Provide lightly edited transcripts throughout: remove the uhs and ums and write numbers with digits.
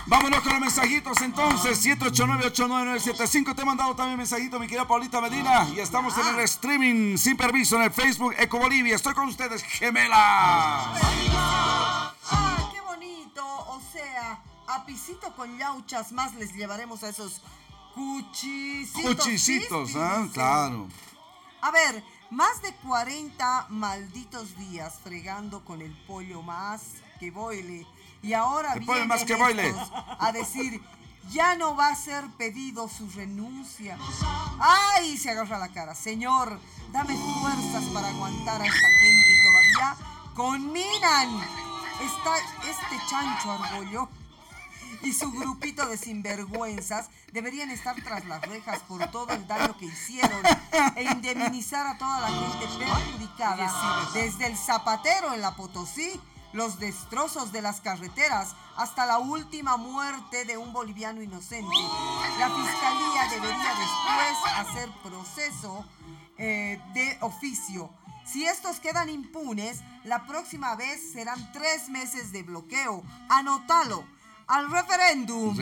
Vámonos con los mensajitos entonces. 789-89975. Te he mandado también mensajito, mi querida Paulita Medina. Y estamos en el streaming sin permiso en el Facebook Eco Bolivia. Estoy con ustedes, gemela. ¡Qué bonito! O sea, a pisito con yauchas más les llevaremos a esos cuchicitos, ¿ah? Claro. A ver, más de 40 malditos días fregando con el pollo más que boile. Y ahora vienen más que boile a decir, ya no va a ser pedido su renuncia. ¡Ay! Se agarra la cara. Señor, dame fuerzas para aguantar a esta gente y todavía conminan. Está este chancho argollo y su grupito de sinvergüenzas deberían estar tras las rejas por todo el daño que hicieron e indemnizar a toda la gente perjudicada, desde el zapatero en la Potosí, los destrozos de las carreteras, hasta la última muerte de un boliviano inocente. La fiscalía debería después hacer proceso de oficio. Si estos quedan impunes, la próxima vez serán 3 meses de bloqueo. Anótalo. Al referéndum.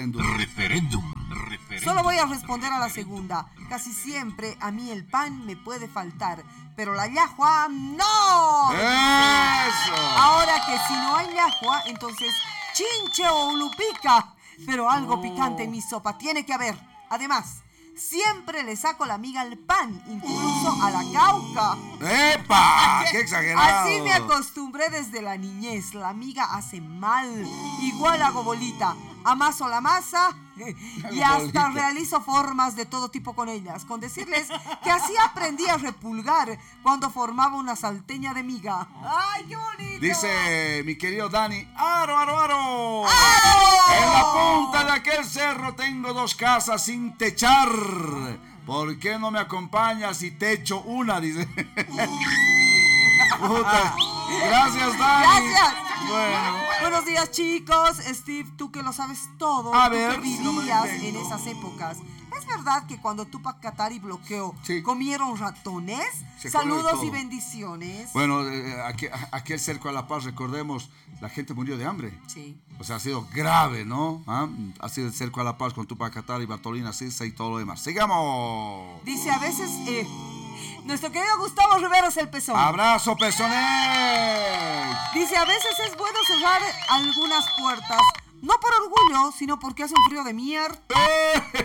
Solo voy a responder a la segunda. Casi siempre a mí el pan me puede faltar, pero la llajua no. ¡Eso! Ahora que si no hay llajua, entonces chinche o ulupica. Pero algo picante en mi sopa tiene que haber. Además, siempre le saco la miga al pan, incluso a la cauca. ¡Epa! ¡Qué exagerado! Así me acostumbré desde la niñez. La miga hace mal. Igual hago bolita. Amaso la masa y hasta realizo formas de todo tipo con ellas. Con decirles que así aprendí a repulgar cuando formaba una salteña de miga. ¡Ay, qué bonito! Dice mi querido Dani, ¡aro! ¡Aro! En la punta de aquel cerro tengo 2 casas sin techar. ¿Por qué no me acompañas y te echo una? Dice. Puta. Gracias, Dani. Gracias. Bueno. Buenos días, chicos. Steve, tú que lo sabes todo. A tú ver, que vivías en esas épocas. ¿Es verdad que cuando Tupac Katari bloqueó, comieron ratones? Saludos y bendiciones. Bueno, aquí el cerco a La Paz, recordemos, la gente murió de hambre. Sí. O sea, ha sido grave, ¿no? ¿Ah? Ha sido el cerco a La Paz con Tupac Katari, Bartolina Sisa y todo lo demás. ¡Sigamos! Dice, a veces, nuestro querido Gustavo Riveros el Pezón. ¡Abrazo, pezones! Dice, a veces es bueno cerrar algunas puertas. No por orgullo, sino porque hace un frío de mierda.